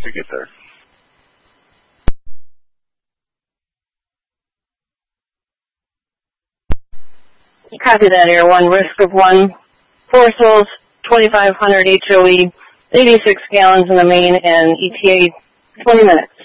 to get there. Copy that, Air One. Risk of 1, 4 souls, 2,500 HOE, 86 gallons in the main, and ETA 20 minutes.